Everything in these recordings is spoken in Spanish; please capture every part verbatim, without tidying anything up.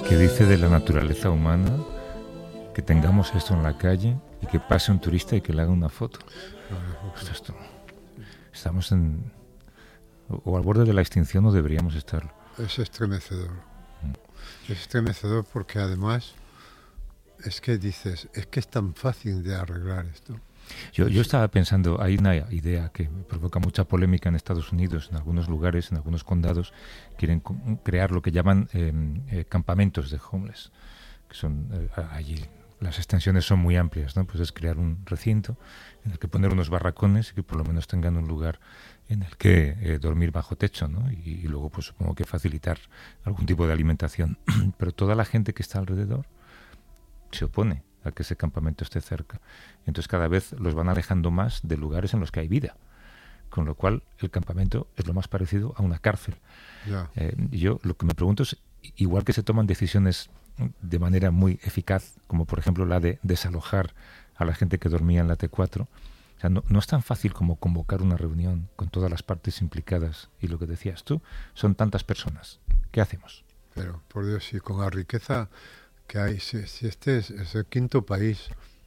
¿Qué dice de la naturaleza humana que tengamos esto en la calle y que pase un turista y que le haga una foto? Pues esto, estamos en... o al borde de la extinción, o deberíamos estarlo. Es estremecedor. Mm. Es estremecedor porque además es que dices, es que es tan fácil de arreglar esto. Yo, yo estaba pensando, hay una idea que provoca mucha polémica en Estados Unidos, en algunos lugares, en algunos condados, quieren crear lo que llaman eh, eh, campamentos de homeless, que son eh, allí las extensiones son muy amplias, ¿no? Pues es crear un recinto en el que poner unos barracones y que por lo menos tengan un lugar en el que eh, dormir bajo techo, ¿no? Y, y luego pues supongo que facilitar algún tipo de alimentación. Pero toda la gente que está alrededor se opone a que ese campamento esté cerca. Entonces cada vez los van alejando más de lugares en los que hay vida. Con lo cual el campamento es lo más parecido a una cárcel. Yeah. Eh, yo lo que me pregunto es, igual que se toman decisiones de manera muy eficaz, como por ejemplo la de desalojar a la gente que dormía en la T cuatro, o sea, no, no es tan fácil como convocar una reunión con todas las partes implicadas. Y lo que decías tú, son tantas personas. ¿Qué hacemos? Pero, por Dios, si con la riqueza que hay, si, si este es, es el quinto país,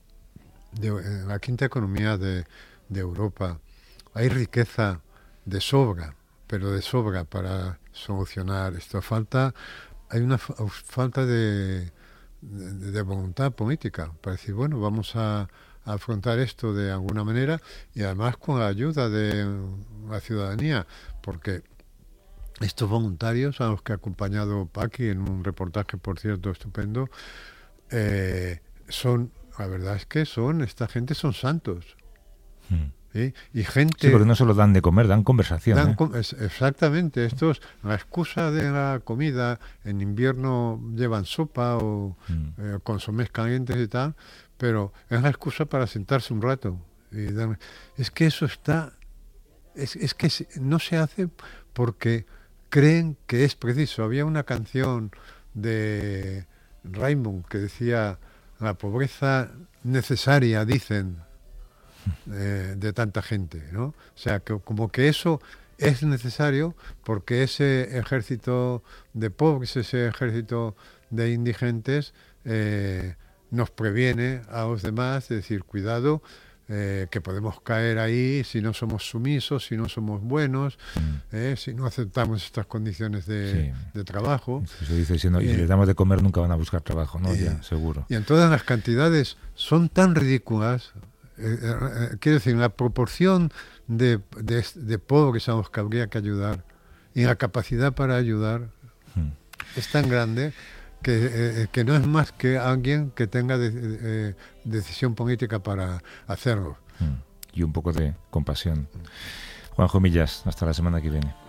de, la quinta economía de, de Europa, hay riqueza de sobra, pero de sobra para solucionar esto. Falta, hay una fa- falta de, de, de voluntad política para decir, bueno, vamos a, a afrontar esto de alguna manera y además con la ayuda de la ciudadanía, porque estos voluntarios a los que ha acompañado Paqui en un reportaje, por cierto, estupendo, eh, son, la verdad es que son, esta gente son santos. Hmm. ¿Sí? Y gente... Sí, porque no solo dan de comer, dan conversación. Dan ¿eh? com- es, exactamente, estos, la excusa de la comida, en invierno llevan sopa o hmm. eh, consomés calientes y tal, pero es la excusa para sentarse un rato. Y dar, es que eso está... Es, es que no se hace porque creen que es preciso. Había una canción de Raymond que decía, la pobreza necesaria, dicen, eh, de tanta gente, ¿no? O sea, que como que eso es necesario porque ese ejército de pobres, ese ejército de indigentes, eh, nos previene a los demás, es decir, cuidado, Eh, que podemos caer ahí si no somos sumisos, si no somos buenos, eh, si no aceptamos estas condiciones de, sí. de trabajo. Se dice, si, no, y si les damos de comer nunca van a buscar trabajo, ¿no? Eh, ya, seguro. Y entonces las cantidades son tan ridículas, eh, eh, quiero decir, la proporción de, de, de pobres a los que habría que ayudar y la capacidad para ayudar hmm. es tan grande Que, eh, que no es más que alguien que tenga de, eh, decisión política para hacerlo. Mm. Y un poco de compasión. Juanjo Millas, hasta la semana que viene.